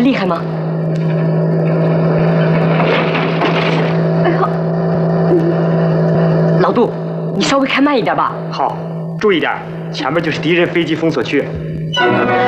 厉害吗？哎呀，老杜，你稍微开慢一点吧。 好，注意点，前面就是敌人飞机封锁区。